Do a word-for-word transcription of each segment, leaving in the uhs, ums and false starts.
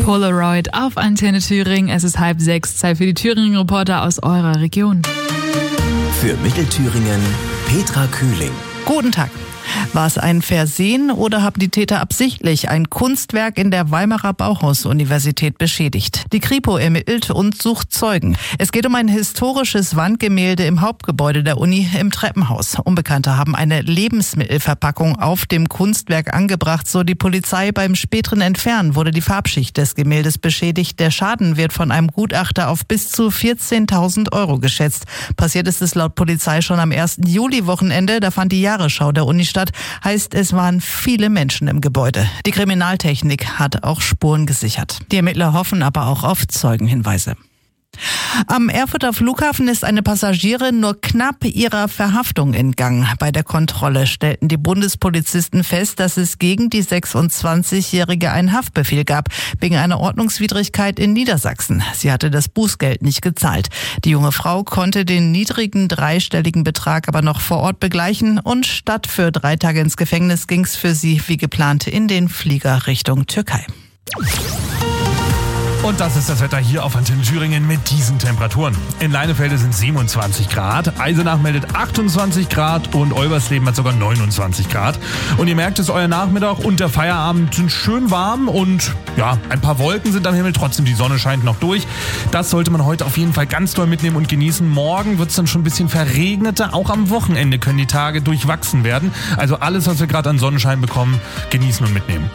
Polaroid auf Antenne Thüringen. Es ist halb sechs. Zeit für die Thüringen-Reporter aus eurer Region. Für Mittelthüringen Petra Kühling. Guten Tag. War es ein Versehen oder haben die Täter absichtlich ein Kunstwerk in der Weimarer Bauhaus-Universität beschädigt? Die Kripo ermittelt und sucht Zeugen. Es geht um ein historisches Wandgemälde im Hauptgebäude der Uni im Treppenhaus. Unbekannte haben eine Lebensmittelverpackung auf dem Kunstwerk angebracht, so die Polizei. Beim späteren Entfernen wurde die Farbschicht des Gemäldes beschädigt. Der Schaden wird von einem Gutachter auf bis zu vierzehntausend Euro geschätzt. Passiert ist es laut Polizei schon am ersten Juli-Wochenende. Da fand die Jahresschau der Uni statt. Heißt, es waren viele Menschen im Gebäude. Die Kriminaltechnik hat auch Spuren gesichert. Die Ermittler hoffen aber auch auf Zeugenhinweise. Am Erfurter Flughafen ist eine Passagierin nur knapp ihrer Verhaftung entgangen. Bei der Kontrolle stellten die Bundespolizisten fest, dass es gegen die sechsundzwanzigjährige einen Haftbefehl gab, wegen einer Ordnungswidrigkeit in Niedersachsen. Sie hatte das Bußgeld nicht gezahlt. Die junge Frau konnte den niedrigen dreistelligen Betrag aber noch vor Ort begleichen und statt für drei Tage ins Gefängnis ging es für sie wie geplant in den Flieger Richtung Türkei. Und das ist das Wetter hier auf Antenne Thüringen mit diesen Temperaturen. In Leinefelde sind siebenundzwanzig Grad, Eisenach meldet achtundzwanzig Grad und Olbersleben hat sogar neunundzwanzig Grad. Und ihr merkt es, euer Nachmittag und der Feierabend sind schön warm und ja, ein paar Wolken sind am Himmel, trotzdem die Sonne scheint noch durch. Das sollte man heute auf jeden Fall ganz doll mitnehmen und genießen. Morgen wird es dann schon ein bisschen verregneter, auch am Wochenende können die Tage durchwachsen werden. Also alles, was wir gerade an Sonnenschein bekommen, genießen und mitnehmen.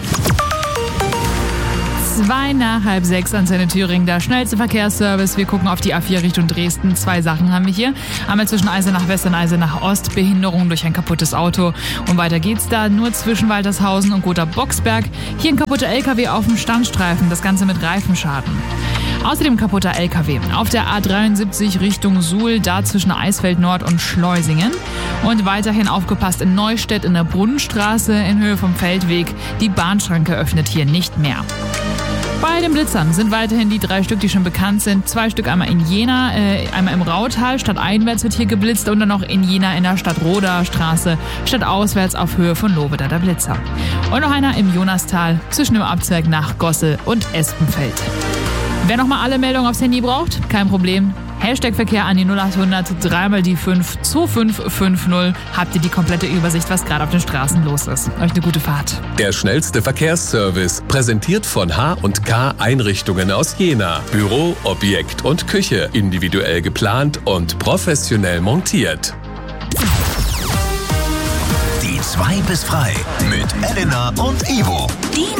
Zwei nach halb sechs Antenne Thüringen, der schnellste Verkehrsservice. Wir gucken auf die A vier Richtung Dresden. Zwei Sachen haben wir hier. Einmal zwischen Eisenach West und Eisenach Ost, Behinderung durch ein kaputtes Auto. Und weiter geht's da nur zwischen Waltershausen und Gotha-Boxberg. Hier ein kaputter L K W auf dem Standstreifen, das Ganze mit Reifenschaden. Außerdem kaputter L K W auf der A dreiundsiebzig Richtung Suhl, da zwischen Eisfeld Nord und Schleusingen. Und weiterhin aufgepasst in Neustädt in der Brunnenstraße in Höhe vom Feldweg. Die Bahnschranke öffnet hier nicht mehr. Bei den Blitzern sind weiterhin die drei Stück, die schon bekannt sind. Zwei Stück einmal in Jena, äh, einmal im Rautal, stadteinwärts wird hier geblitzt und dann noch in Jena in der Stadtroder Straße, stadtauswärts auf Höhe von Lobeda der Blitzer. Und noch einer im Jonastal zwischen dem Abzweig nach Gossel und Espenfeld. Wer nochmal alle Meldungen aufs Handy braucht, kein Problem. Hashtag Verkehr an die null acht hundert, dreimal die fünf, zwei fünf fünf null. Habt ihr die komplette Übersicht, was gerade auf den Straßen los ist. Euch eine gute Fahrt. Der schnellste Verkehrsservice, präsentiert von H und K Einrichtungen aus Jena. Büro, Objekt und Küche, individuell geplant und professionell montiert. Die zwei bis frei mit Elena und Ivo. Die